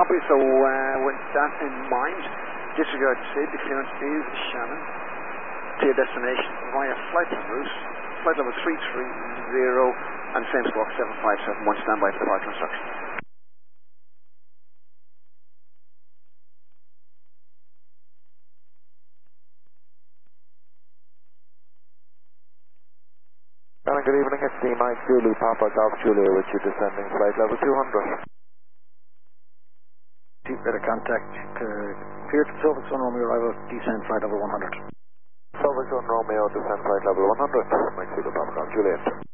copy. So with that in mind, disregard SID, the clearance is Shannon to your destination via flight en route, flight level 330 and same squawk 7571, standby for departure instructions. Good evening, it's the Mike Zulu, Papa Golf Julia with you descending flight level 200. Deep better contact, clear to Silver Sun Romeo arrival, descend flight level 100. Silver Sun Romeo, descend flight level 100, Mike Zulu, Papa Golf Juliet.